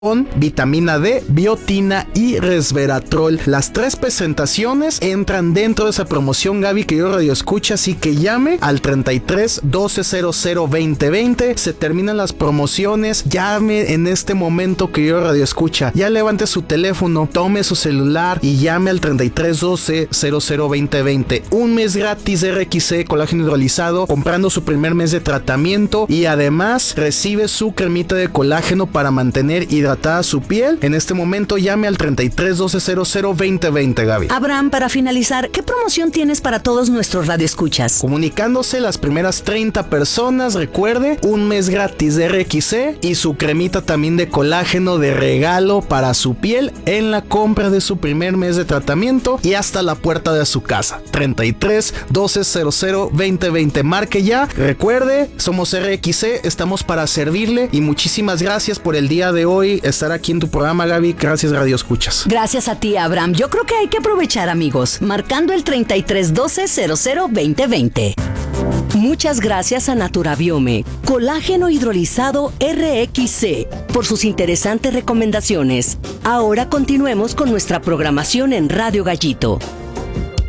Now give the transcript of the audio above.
vitamina D, biotina y resveratrol. Las 3 presentaciones entran dentro de esa promoción, Gaby, que yo radio escucha, así que llame al 33 12 00 2020. Se terminan las promociones, llame en este momento que yo radio escucha. Ya levante su teléfono, tome su celular y llame al 33 12 00 2020. Un mes gratis de RXC colágeno hidrolizado comprando su primer mes de tratamiento y además recibe su cremita de colágeno para mantener hidratada su piel. En este momento llame al 33 12 00 2020, Gaby. Abraham, para finalizar, ¿qué promoción tienes para todos nuestros radioescuchas? Comunicándose las primeras 30 personas, recuerde, un mes gratis de RXC y su cremita también de colágeno de regalo para su piel en la compra de su primer mes de tratamiento y hasta la puerta de su casa. 33 12 00 2020. Marque ya. Recuerde, somos RXC, estamos para servirle y muchísimas gracias por el día de hoy estar aquí en tu programa, Gaby. Gracias, Radio Escuchas. Gracias a ti, Abraham. Yo creo que hay que aprovechar, amigos, marcando el 33 12 00 2020. Muchas gracias a Naturabiome, colágeno hidrolizado RXC, por sus interesantes recomendaciones. Ahora continuemos con nuestra programación en Radio Gallito.